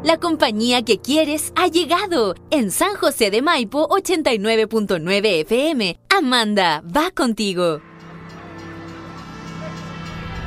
La compañía que quieres ha llegado. En San José de Maipo 89.9 FM. Amanda va contigo.